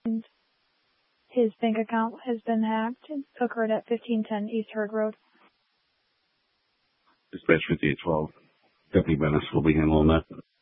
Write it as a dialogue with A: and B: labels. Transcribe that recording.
A: and his bank account has been hacked. It occurred at 1510 East Herd Road.
B: Dispatch 5812. Deputy Bennis will be handling that.